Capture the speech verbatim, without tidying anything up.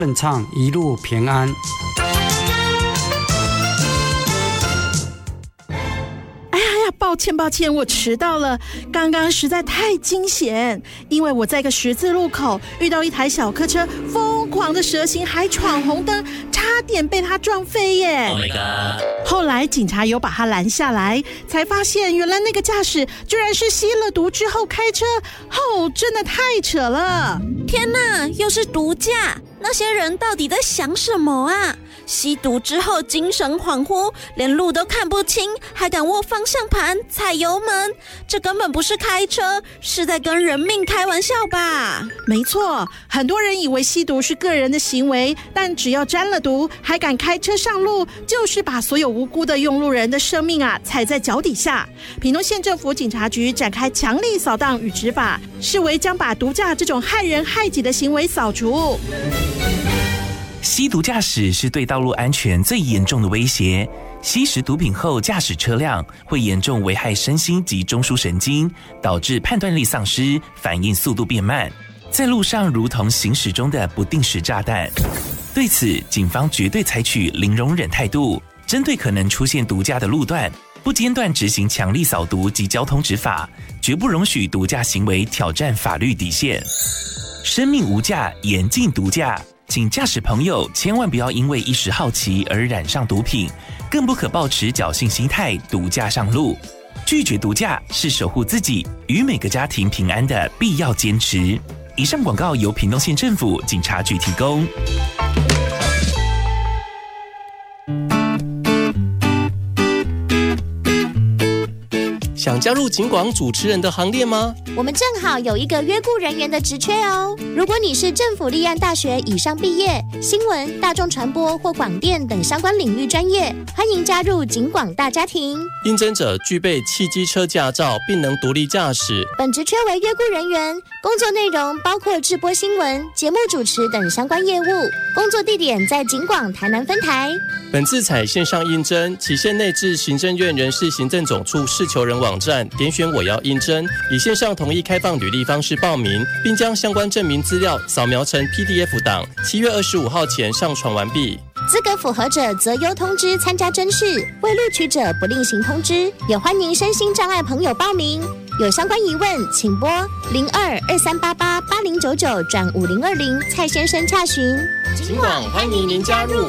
顺畅，一路平安。 抱歉抱歉，我迟到了。刚刚实在太惊险，因为我在一个十字路口遇到一台小客车疯狂的蛇行，还闯红灯，差点被他撞飞耶。 Oh my god！ 后来警察有把他拦下来，才发现原来那个驾驶居然是吸了毒之后开车。哦，真的太扯了！ 天哪，又是毒驾！那些人到底在想什么啊？吸毒之后精神恍惚，连路都看不清，还敢握方向盘、踩油门，这根本不是开车，是在跟人命开玩笑吧？ 没错，很多人以为吸毒是个人的行为，但只要沾了毒，还敢开车上路，就是把所有无辜的用路人的生命啊踩在脚底下。屏东县政府警察局展开强力扫荡与执法，视为将把毒驾这种害人害己的行为扫除。 吸毒驾驶是对道路安全最严重的威胁。吸食毒品后驾驶车辆，会严重危害身心及中枢神经，导致判断力丧失，反应速度变慢，在路上如同行驶中的不定时炸弹。对此，警方绝对采取零容忍态度，针对可能出现毒驾的路段，不间断执行强力扫毒及交通执法，绝不容许毒驾行为挑战法律底线。生命无价，严禁毒驾。请驾驶朋友千万不要因为一时好奇而染上毒品，更不可抱持侥幸心态毒驾上路。拒绝毒驾是守护自己与每个家庭平安的必要坚持。以上广告由屏东县政府警察局提供。 想加入警广主持人的行列吗？ 我们正好有一个约雇人员的职缺哦。如果你是政府立案大学以上毕业，新闻、大众传播或广电等相关领域专业，欢迎加入警广大家庭。 应征者具备汽机车驾照，并能独立驾驶。 本职缺为约雇人员，工作内容包括制播新闻、节目主持等相关业务。工作地点在警广台南分台。 本次采线上应征，期限内至行政院人事行政总处事求人网站点选我要应征，以线上同意开放履历方式报名，并将相关证明资料扫描成 P D F 档，七月二十五号前上传完毕。 资格符合者择优通知参加甄试，未录取者不另行通知。也欢迎身心障碍朋友报名。有相关疑问，请拨零二二三八八八零九九转五零二零蔡先生洽询。 警广欢迎您加入。